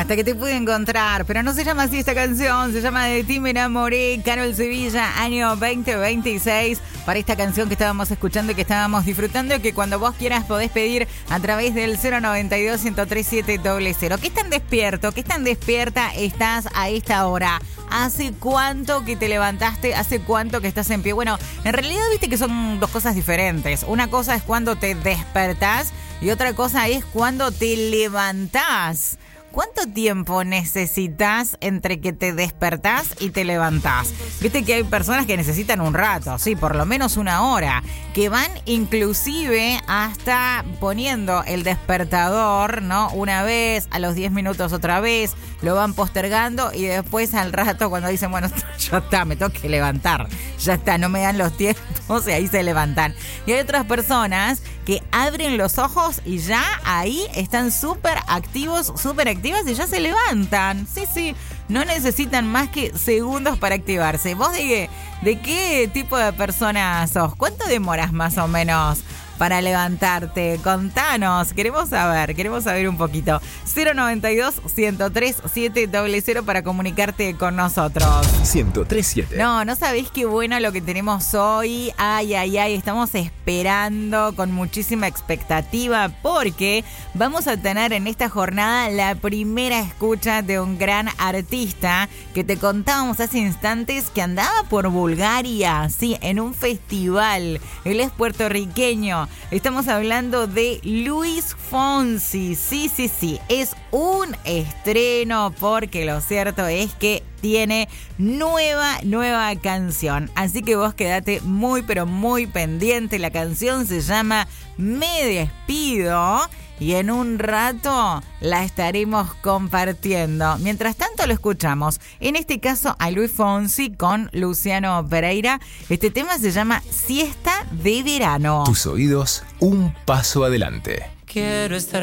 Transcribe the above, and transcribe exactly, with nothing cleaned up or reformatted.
Hasta que te pude encontrar, pero no se llama así esta canción, se llama De ti me enamoré, Karol Sevilla, año veinte veintiséis, para esta canción que estábamos escuchando y que estábamos disfrutando y que cuando vos quieras podés pedir a través del cero noventa y dos, ciento tres siete cero cero. ¿Qué tan despierto, qué tan despierta estás a esta hora? ¿Hace cuánto que te levantaste? ¿Hace cuánto que estás en pie? Bueno, en realidad viste que son dos cosas diferentes. Una cosa es cuando te despertás y otra cosa es cuando te levantás. ¿Cuánto tiempo necesitas entre que te despertás y te levantás? Viste que hay personas que necesitan un rato, sí, por lo menos una hora, que van inclusive hasta poniendo el despertador, ¿no? Una vez, a los diez minutos otra vez, lo van postergando y después al rato cuando dicen, bueno, ya está, me tengo que levantar, ya está, no me dan los tiempos y ahí se levantan. Y hay otras personas que abren los ojos y ya ahí están súper activos, súper activos. Y ya se levantan. Sí, sí, no necesitan más que segundos para activarse. ¿Vos de qué, de qué tipo de persona sos? ¿Cuánto demoras más o menos para levantarte? Contanos, queremos saber, queremos saber un poquito. cero noventa y dos, ciento tres siete cero cero para comunicarte con nosotros. ciento tres siete. No, no sabés qué bueno lo que tenemos hoy. Ay, ay, ay, estamos esperando con muchísima expectativa porque vamos a tener en esta jornada la primera escucha de un gran artista que te contábamos hace instantes que andaba por Bulgaria, sí, en un festival. Él es puertorriqueño. Estamos hablando de Luis Fonsi. Sí, sí, sí. Es un estreno porque lo cierto es que tiene nueva, nueva canción. Así que vos quedate muy, pero muy pendiente. La canción se llama Me Despido y en un rato la estaremos compartiendo. Mientras tanto lo escuchamos. En este caso a Luis Fonsi con Luciano Pereira. Este tema se llama Siesta de Verano. Tus oídos, un paso adelante. Quiero estar